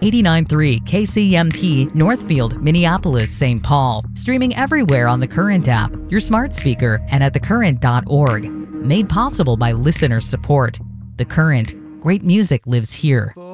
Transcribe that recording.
89.3 KCMT, Northfield, Minneapolis, St. Paul. Streaming everywhere on the Current app, your smart speaker, and at thecurrent.org. Made possible by listener support. The Current. Great music lives here.